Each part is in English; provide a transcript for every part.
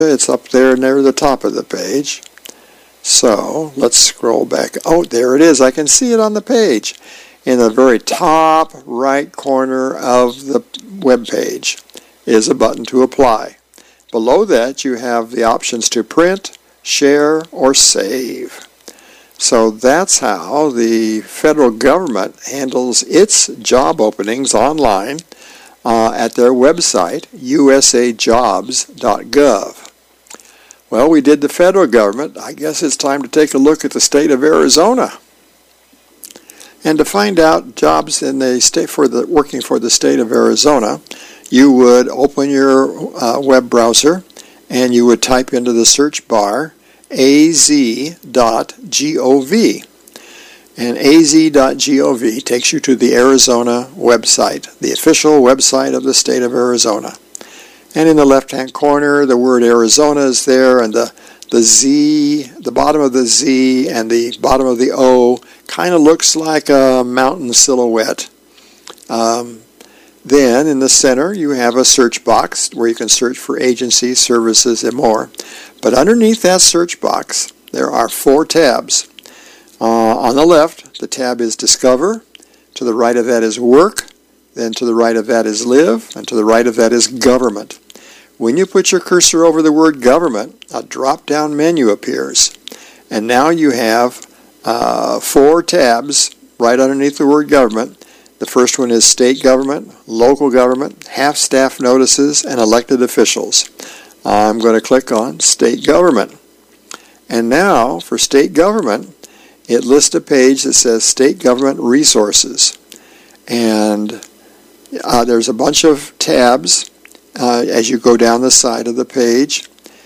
It's up there near the top of the page. So let's scroll back. Oh, there it is. I can see it on the page. In the very top right corner of the web page is a button to apply. Below that you have the options to print, share, or save. So that's how the federal government handles its job openings online at their website, usajobs.gov. Well, we did the federal government. I guess it's time to take a look at the state of Arizona. And to find out jobs in the state working for the state of Arizona, you would open your web browser and you would type into the search bar az.gov. And az.gov takes you to the Arizona website, the official website of the state of Arizona. And in the left-hand corner, the word Arizona is there, and the Z, the bottom of the Z and the bottom of the O kind of looks like a mountain silhouette. Then in the center, you have a search box where you can search for agencies, services, and more. But underneath that search box, there are 4 tabs. On the left, the tab is Discover. To the right of that is Work. Then to the right of that is Live. And to the right of that is Government. When you put your cursor over the word Government, a drop-down menu appears. And now you have 4 tabs right underneath the word Government. The first one is State Government, Local Government, Half-Staff Notices, and Elected Officials. I'm going to click on State Government. And now, for State Government, it lists a page that says State Government Resources. And there's a bunch of tabs as you go down the side of the page.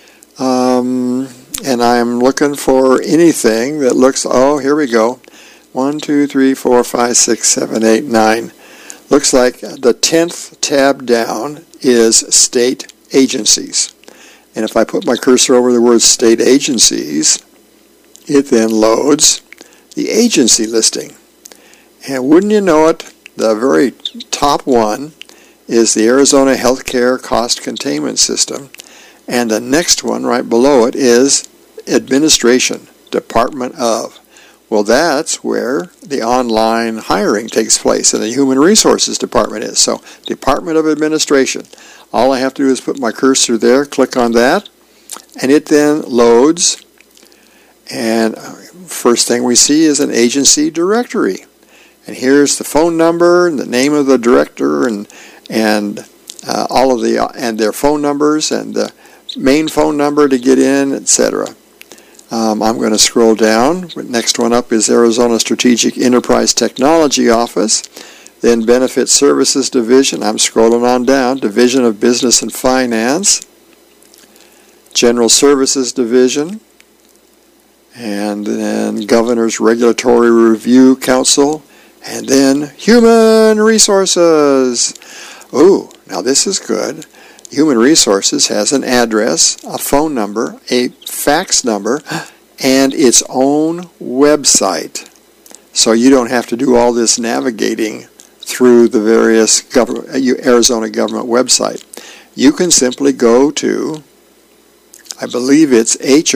And I'm looking for anything that looks, oh, here we go. 1, 2, 3, 4, 5, 6, 7, 8, 9. Looks like the 10th tab down is State Agencies. And if I put my cursor over the word State Agencies, it then loads the agency listing. And wouldn't you know it, the very top one is the Arizona Healthcare Cost Containment System. And the next one right below it is Administration, Department of. Well, that's where the online hiring takes place and the Human Resources Department is. So, Department of Administration. All I have to do is put my cursor there, click on that, and it then loads. And first thing we see is an agency directory. And here's the phone number and the name of the director and all of and their phone numbers and the main phone number to get in, etc. I'm going to scroll down. Next one up is Arizona Strategic Enterprise Technology Office. Then Benefit Services Division. I'm scrolling on down. Division of Business and Finance. General Services Division. And then Governor's Regulatory Review Council. And then Human Resources. Oh, now this is good. Human Resources has an address, a phone number, a fax number, and its own website. So you don't have to do all this navigating through the various Arizona government website. You can simply go to, I believe it's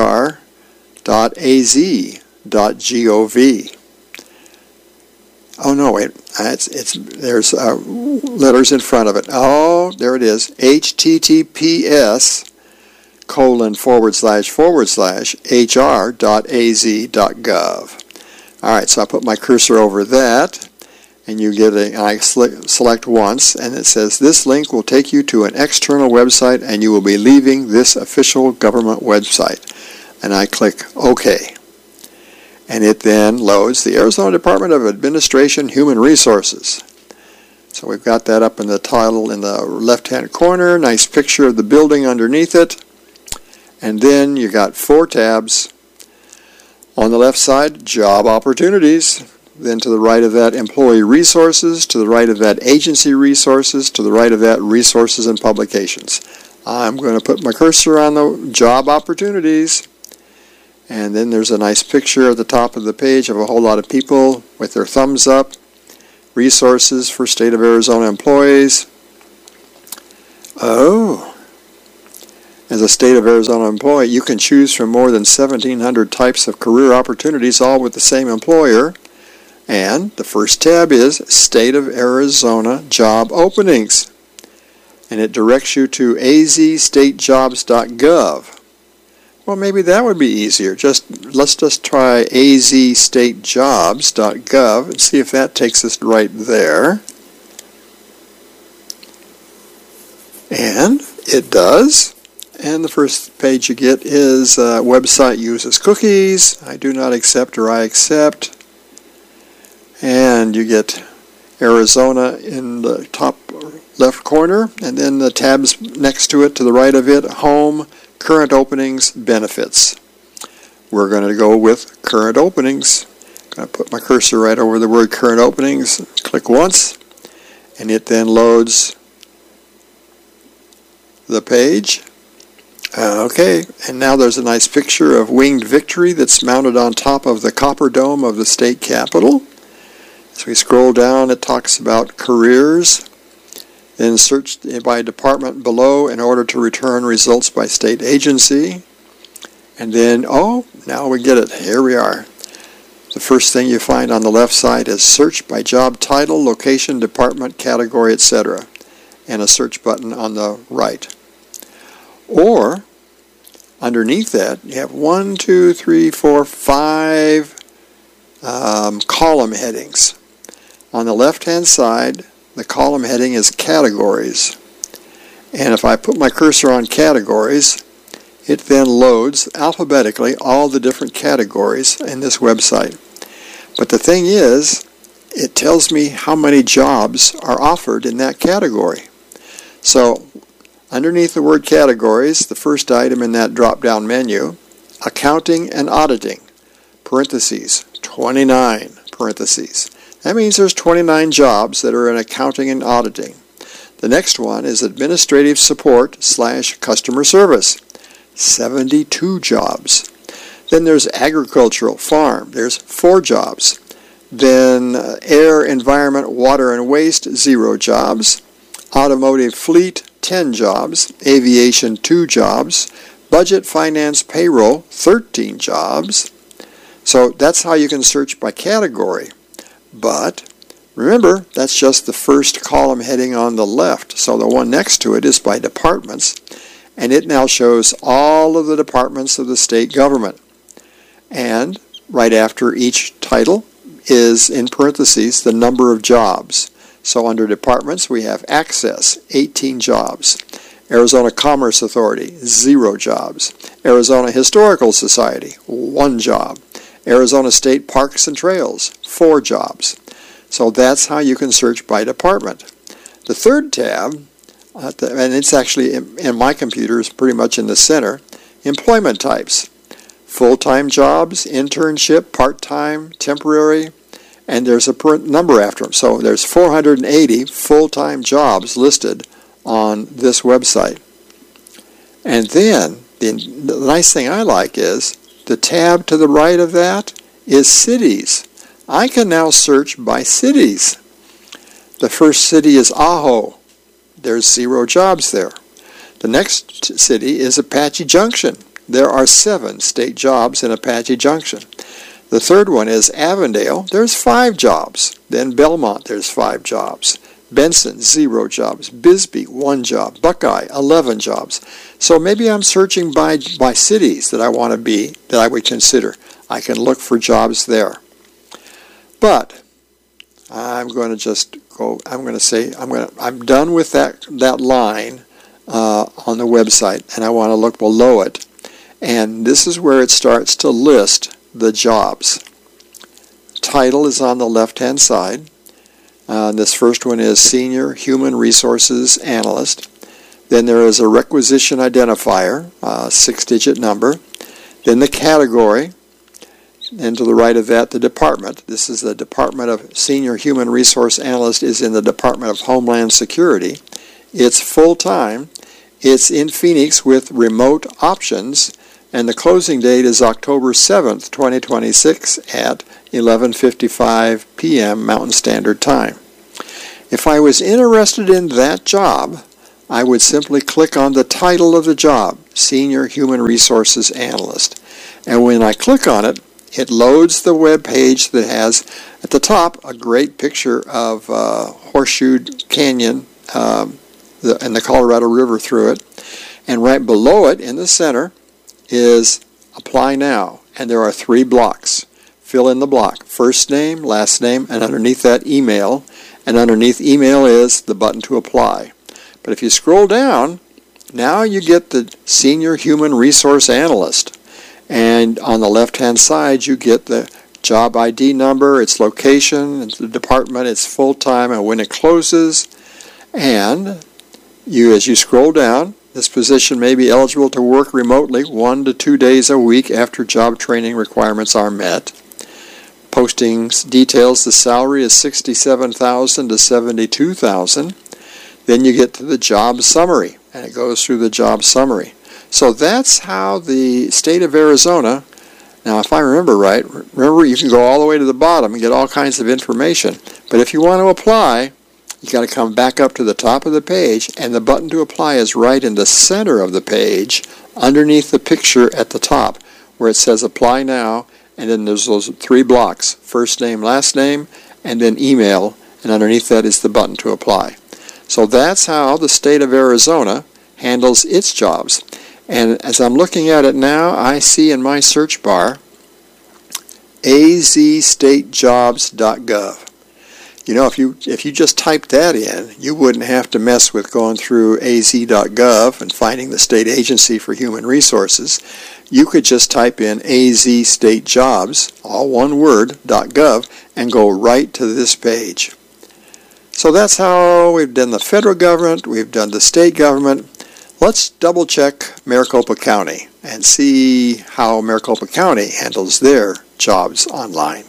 hr.az.gov. Oh no, wait. There's letters in front of it. Oh, there it is. https://hr.az.gov. All right, so I put my cursor over that, and you get I select once, and it says this link will take you to an external website, and you will be leaving this official government website. And I click OK. And it then loads the Arizona Department of Administration Human Resources. So we've got that up in the title in the left-hand corner. Nice picture of the building underneath it. And then you got 4 tabs. On the left side, Job Opportunities. Then to the right of that, Employee Resources. To the right of that, Agency Resources. To the right of that, Resources and Publications. I'm going to put my cursor on the Job Opportunities. And then there's a nice picture at the top of the page of a whole lot of people with their thumbs up. Resources for State of Arizona employees. Oh. As a state of Arizona employee, you can choose from more than 1,700 types of career opportunities, all with the same employer. And the first tab is State of Arizona Job Openings. And it directs you to azstatejobs.gov. Well, maybe that would be easier. Let's just try azstatejobs.gov and see if that takes us right there. And it does. And the first page you get is website uses cookies. I do not accept or I accept. And you get Arizona in the top left corner, and then the tabs next to it, to the right of it, home, current openings, benefits. We're going to go with current openings. I'm going to put my cursor right over the word current openings, click once, and it then loads the page. Okay, and now there's a nice picture of Winged Victory that's mounted on top of the copper dome of the state capitol. As we scroll down, it talks about careers. Then search by department below in order to return results by state agency. And then, now we get it. Here we are. The first thing you find on the left side is search by job title, location, department, category, etc. And a search button on the right. Or, underneath that, you have 5 column headings. On the left-hand side, the column heading is categories. And if I put my cursor on categories, it then loads alphabetically all the different categories in this website. But the thing is, it tells me how many jobs are offered in that category. So, underneath the word categories, the first item in that drop-down menu, accounting and auditing, parentheses, 29, parentheses. That means there's 29 jobs that are in accounting and auditing. The next one is administrative support / customer service, 72 jobs. Then there's agricultural, farm, there's 4 jobs. Then air, environment, water and waste, 0 jobs. Automotive fleet, 10 jobs. Aviation, 2 jobs. Budget, finance, payroll, 13 jobs. So that's how you can search by category. But remember, that's just the first column heading on the left. So the one next to it is by departments. And it now shows all of the departments of the state government. And right after each title is, in parentheses, the number of jobs. So under departments, we have Access, 18 jobs. Arizona Commerce Authority, 0 jobs. Arizona Historical Society, 1 job. Arizona State Parks and Trails, 4 jobs. So that's how you can search by department. The third tab, and it's actually in my computer, is pretty much in the center, employment types. Full-time jobs, internship, part-time, temporary, and there's a number after them. So there's 480 full-time jobs listed on this website. And then the nice thing I like is the tab to the right of that is cities. I can now search by cities. The first city is Ajo. There's 0 jobs there. The next city is Apache Junction. There are 7 state jobs in Apache Junction. The third one is Avondale. There's 5 jobs. Then Belmont, there's 5 jobs. Benson, 0 jobs. Bisbee, 1 job. Buckeye, 11 jobs. So maybe I'm searching by cities that I want to be, that I would consider. I can look for jobs there. But I'm going to just go, I'm done with that line on the website, and I want to look below it. And this is where it starts to list the jobs. Title is on the left-hand side. This first one is Senior Human Resources Analyst. Then there is a requisition identifier, 6-digit number. Then the category, and to the right of that, the department. This is the Department of Senior Human Resource Analyst is in the Department of Homeland Security. It's full-time. It's in Phoenix with remote options, and the closing date is October 7th, 2026 at 11:55 p.m. Mountain Standard Time. If I was interested in that job, I would simply click on the title of the job, Senior Human Resources Analyst. And when I click on it, it loads the web page that has at the top a great picture of Horseshoe Canyon and the Colorado River through it. And right below it in the center is Apply Now. And there are 3 blocks. Fill in the block, first name, last name, and underneath that email. And underneath email is the button to apply. But if you scroll down, now you get the Senior Human Resource Analyst. And on the left-hand side, you get the job ID number, its location, its the department, its full-time, and when it closes. And as you scroll down, this position may be eligible to work remotely 1 to 2 days a week after job training requirements are met. Posting details, the salary is $67,000 to $72,000. Then you get to the job summary, and it goes through the job summary. So that's how the state of Arizona, now if I remember right, remember you can go all the way to the bottom and get all kinds of information. But if you want to apply, you got to come back up to the top of the page, and the button to apply is right in the center of the page, underneath the picture at the top, where it says Apply Now, and then there's those 3 blocks, first name, last name, and then email, and underneath that is the button to apply. So that's how the state of Arizona handles its jobs. And as I'm looking at it now, I see in my search bar azstatejobs.gov. You know, if you just typed that in, you wouldn't have to mess with going through az.gov and finding the state agency for human resources. You could just type in azstatejobs, all one word, .gov, and go right to this page. So that's how we've done the federal government, we've done the state government. Let's double check Maricopa County and see how Maricopa County handles their jobs online.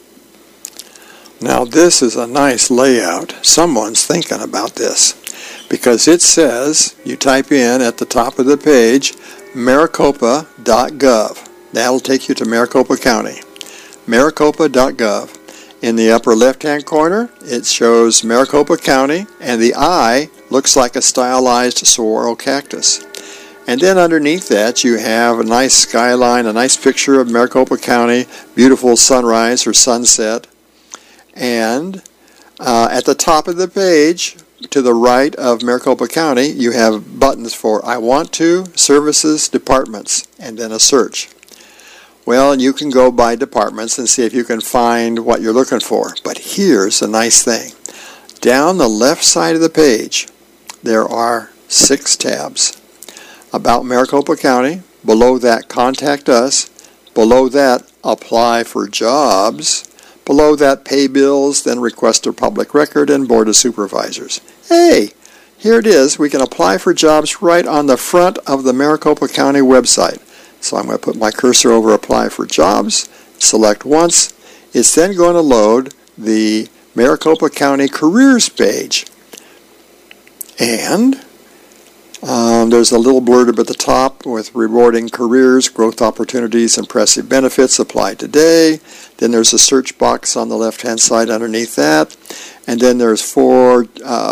Now this is a nice layout. Someone's thinking about this because it says, you type in at the top of the page, maricopa.gov. That'll take you to Maricopa County. maricopa.gov. In the upper left-hand corner, it shows Maricopa County, and the eye looks like a stylized saguaro cactus. And then underneath that, you have a nice skyline, a nice picture of Maricopa County, beautiful sunrise or sunset. And at the top of the page, to the right of Maricopa County, you have buttons for I Want To, Services, Departments, and then a search. Well, you can go by departments and see if you can find what you're looking for. But here's a nice thing. Down the left side of the page, there are 6 tabs. About Maricopa County, below that, Contact Us, below that, Apply for Jobs, below that, Pay Bills, then Request a Public Record, and Board of Supervisors. Hey, here it is. We can apply for jobs right on the front of the Maricopa County website. So I'm going to put my cursor over Apply for Jobs, select once. It's then going to load the Maricopa County Careers page. And there's a little blurb at the top with rewarding careers, growth opportunities, impressive benefits, apply today. Then there's a search box on the left-hand side underneath that. And then there's 4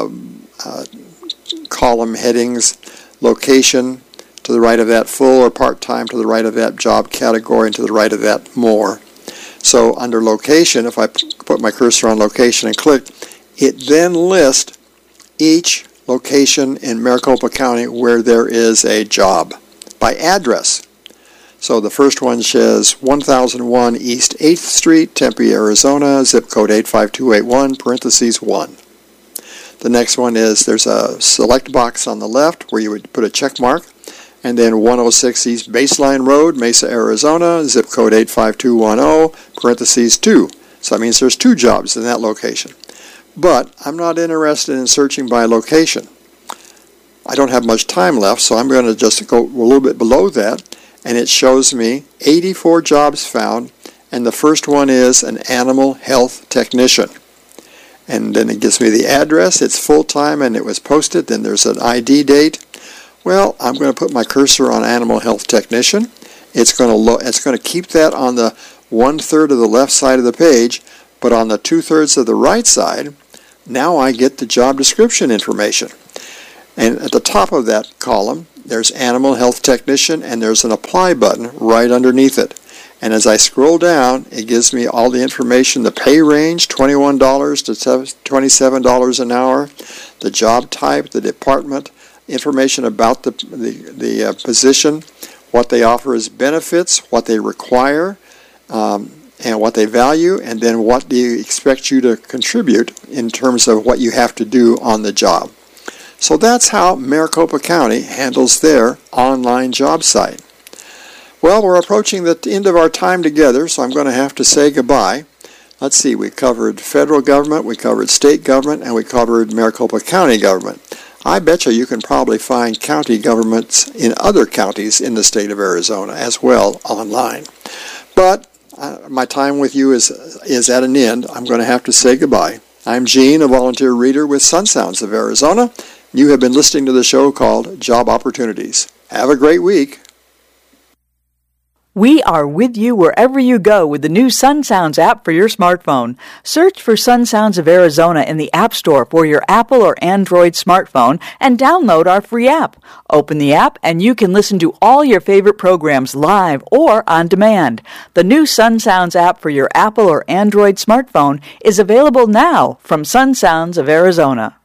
column headings, location, to the right of that, full or part-time, to the right of that, job category, and to the right of that, more. So under location, if I put my cursor on location and click, it then lists each location in Maricopa County where there is a job by address. So the first one says 1001 East 8th Street, Tempe, Arizona, zip code 85281, parentheses 1. The next one is there's a select box on the left where you would put a check mark. And then 106 East Baseline Road, Mesa, Arizona, zip code 85210, parentheses 2. So that means there's 2 jobs in that location. But I'm not interested in searching by location. I don't have much time left, so I'm going to just go a little bit below that, and it shows me 84 jobs found, and the first one is an animal health technician. And then it gives me the address, it's full-time, and it was posted. Then there's an ID date. Well, I'm going to put my cursor on animal health technician. It's going to keep that on the 1/3 of the left side of the page, but on the 2/3 of the right side, now I get the job description information. And at the top of that column, there's Animal Health Technician, and there's an Apply button right underneath it. And as I scroll down, it gives me all the information, the pay range, $21 to $27 an hour, the job type, the department, information about the position, what they offer as benefits, what they require, and what they value, and then what do you expect you to contribute in terms of what you have to do on the job. So that's how Maricopa County handles their online job site. Well, we're approaching the end of our time together, so I'm going to have to say goodbye. Let's see, we covered federal government, we covered state government, and we covered Maricopa County government. I bet you can probably find county governments in other counties in the state of Arizona as well online. But my time with you is at an end. I'm going to have to say goodbye. I'm Gene, a volunteer reader with Sun Sounds of Arizona. You have been listening to the show called Job Opportunities. Have a great week. We are with you wherever you go with the new Sun Sounds app for your smartphone. Search for Sun Sounds of Arizona in the App Store for your Apple or Android smartphone and download our free app. Open the app and you can listen to all your favorite programs live or on demand. The new Sun Sounds app for your Apple or Android smartphone is available now from Sun Sounds of Arizona.